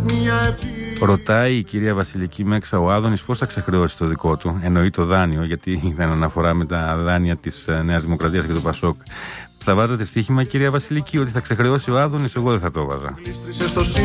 Ρωτάει η κυρία Βασιλική Μέξα ο Άδωνης πώς θα ξεχρεώσει το δικό του. Εννοεί το δάνειο, γιατί ήταν αναφορά με τα δάνεια της Νέας Δημοκρατίας και του Πασόκ. Θα βάζατε στοίχημα, κυρία Βασιλική, ότι θα ξεχρεώσει ο Άδωνης? Εγώ δεν θα το βάζα.